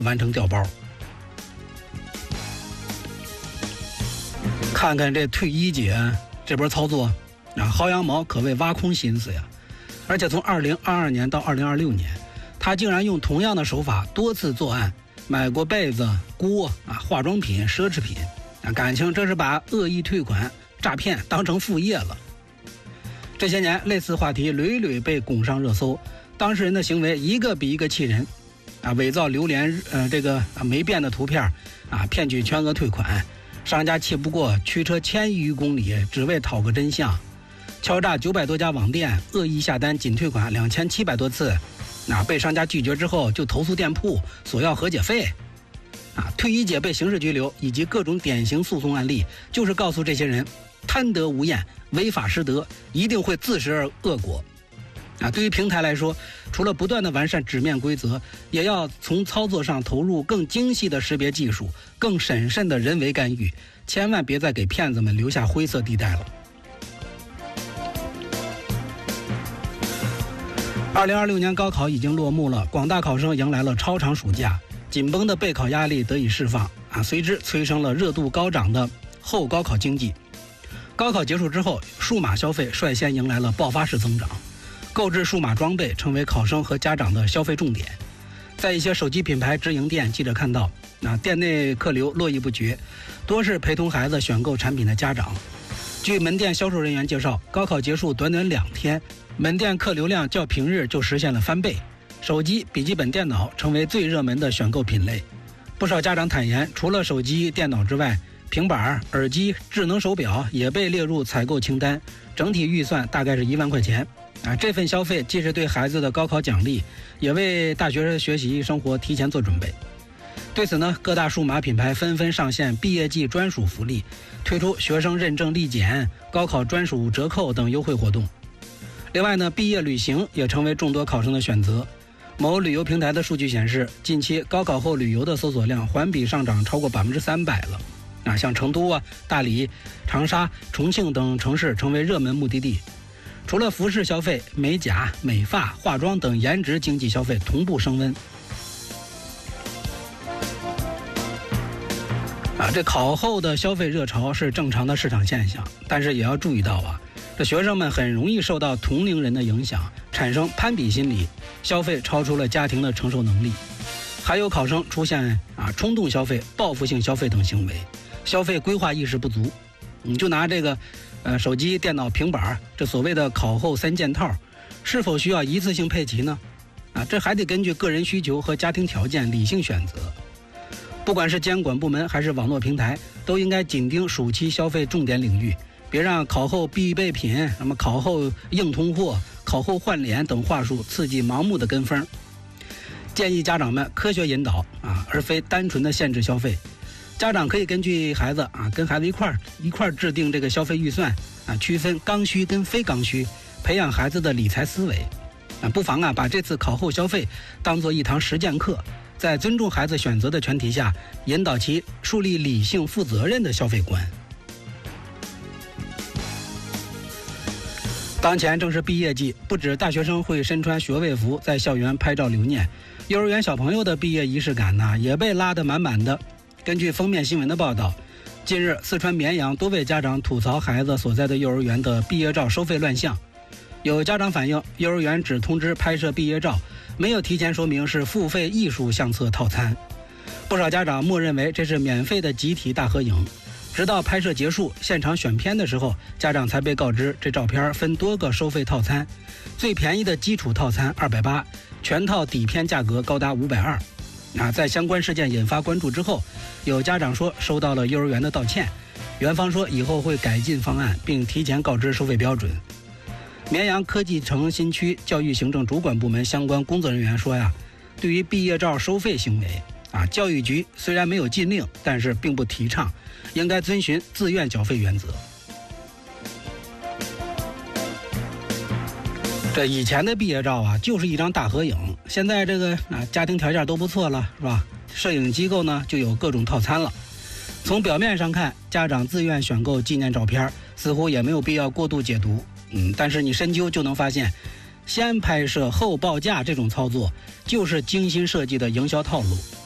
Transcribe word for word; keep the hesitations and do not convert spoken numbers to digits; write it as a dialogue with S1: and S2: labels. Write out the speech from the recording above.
S1: 完成调包。看看这退一姐这波操作啊，薅羊毛可谓挖空心思呀！而且从二零二二年到二零二六年，他竟然用同样的手法多次作案，买过被子、锅啊、化妆品、奢侈品啊，感情这是把恶意退款、诈骗当成副业了。这些年，类似话题屡屡被拱上热搜，当事人的行为一个比一个气人啊，伪造榴莲呃这个、啊、没变的图片啊，骗取全额退款。商家气不过，驱车千余公里，只为讨个真相；敲诈九百多家网店，恶意下单仅退款两千七百多次，那被商家拒绝之后就投诉店铺，索要和解费。啊，退一姐被刑事拘留，以及各种典型诉讼案例，就是告诉这些人，贪得无厌，违法失德，一定会自食而恶果。啊，对于平台来说，除了不断的完善纸面规则，也要从操作上投入更精细的识别技术，更审慎的人为干预，千万别再给骗子们留下灰色地带了。二零二六年高考已经落幕了，广大考生迎来了超长暑假，紧绷的备考压力得以释放啊，随之催生了热度高涨的后高考经济。高考结束之后，数码消费率先迎来了爆发式增长。购置数码装备成为考生和家长的消费重点。在一些手机品牌直营店，记者看到，那店内客流络绎不绝，多是陪同孩子选购产品的家长。据门店销售人员介绍，高考结束短短两天，门店客流量较平日就实现了翻倍，手机、笔记本电脑成为最热门的选购品类。不少家长坦言，除了手机、电脑之外，平板、耳机、智能手表也被列入采购清单，整体预算大概是一万块钱。啊，这份消费既是对孩子的高考奖励，也为大学学习生活提前做准备。对此呢，各大数码品牌纷纷上线毕业季专属福利，推出学生认证立减、高考专属折扣等优惠活动。另外呢，毕业旅行也成为众多考生的选择。某旅游平台的数据显示，近期高考后旅游的搜索量环比上涨超过百分之三百了。啊，像成都啊、大理、长沙、重庆等城市成为热门目的地。除了服饰消费，美甲、美发、化妆等颜值经济消费同步升温。啊，这考后的消费热潮是正常的市场现象，但是也要注意到啊，这学生们很容易受到同龄人的影响，产生攀比心理，消费超出了家庭的承受能力。还有考生出现啊冲动消费、报复性消费等行为，消费规划意识不足。你就拿这个呃，手机、电脑、平板，这所谓的考后三件套，是否需要一次性配齐呢？啊，这还得根据个人需求和家庭条件理性选择。不管是监管部门还是网络平台，都应该紧盯暑期消费重点领域，别让考后必备品、什么考后硬通货、考后换脸等话术刺激盲目的跟风。建议家长们科学引导啊，而非单纯的限制消费。家长可以根据孩子啊，跟孩子一块儿一块儿制定这个消费预算啊，区分刚需跟非刚需，培养孩子的理财思维啊。不妨啊，把这次考后消费当做一堂实践课，在尊重孩子选择的前提下，引导其树立理性、负责任的消费观。当前正是毕业季，不止大学生会身穿学位服在校园拍照留念，幼儿园小朋友的毕业仪式感呢，也被拉得满满的。根据封面新闻的报道，近日四川绵阳多位家长吐槽孩子所在的幼儿园的毕业照收费乱象。有家长反映，幼儿园只通知拍摄毕业照，没有提前说明是付费艺术相册套餐。不少家长默认为这是免费的集体大合影，直到拍摄结束、现场选片的时候，家长才被告知这照片分多个收费套餐，最便宜的基础套餐二百八，全套底片价格高达五百二。啊，在相关事件引发关注之后，有家长说收到了幼儿园的道歉，园方说以后会改进方案，并提前告知收费标准。绵阳科技城新区教育行政主管部门相关工作人员说呀，对于毕业照收费行为啊，教育局虽然没有禁令，但是并不提倡，应该遵循自愿缴费原则。这以前的毕业照啊，就是一张大合影，现在这个啊家庭条件都不错了，是吧？摄影机构呢就有各种套餐了。从表面上看，家长自愿选购纪念照片，似乎也没有必要过度解读。嗯，但是你深究就能发现，先拍摄后报价这种操作，就是精心设计的营销套路。